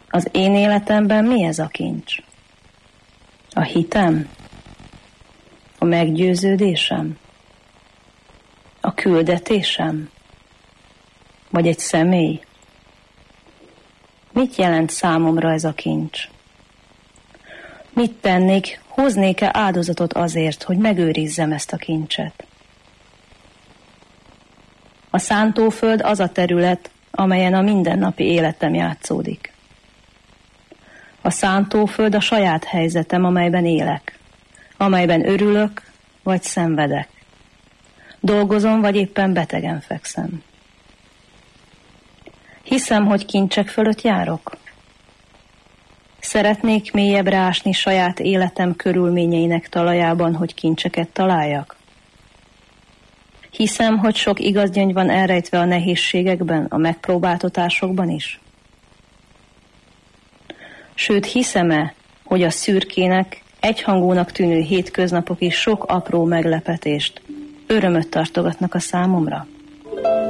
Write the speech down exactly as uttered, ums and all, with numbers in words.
Az én életemben mi ez a kincs? A hitem? A meggyőződésem? A küldetésem? Vagy egy személy? Mit jelent számomra ez a kincs? Mit tennék, hoznék-e áldozatot azért, hogy megőrizzem ezt a kincset? A szántóföld az a terület, amelyen a mindennapi életem játszódik. A szántóföld a saját helyzetem, amelyben élek, amelyben örülök, vagy szenvedek. Dolgozom, vagy éppen betegen fekszem. Hiszem, hogy kincsek fölött járok. Szeretnék mélyebbre ásni saját életem körülményeinek talajában, hogy kincseket találjak. Hiszem, hogy sok igaz gyöngy van elrejtve a nehézségekben, a megpróbáltatásokban is. Sőt, hiszem-e, hogy a szürkének, egyhangúnak tűnő hétköznapok is sok apró meglepetést, örömöt tartogatnak a számomra?